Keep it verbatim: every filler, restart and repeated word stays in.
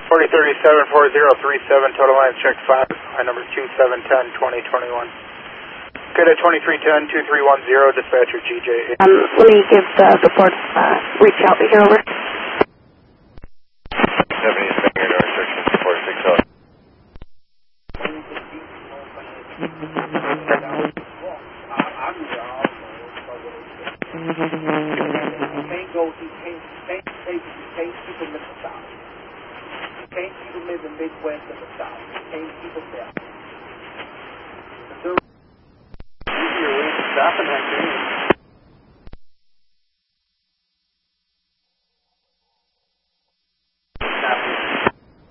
forty thirty-seven, four zero three seven, total line check five, line number two seven one zero, twenty twenty-one. Good at twenty-three ten, two three one zero, dispatcher G J. Um, let me give the report, uh, reach out here over. seventy, Sanger, North Section, four six zero. Can't go, he can't, can't, can't, can't keep him in the South. You can't keep him in the Midwest and the South. You can't keep him there. Easier way to stop him, I think.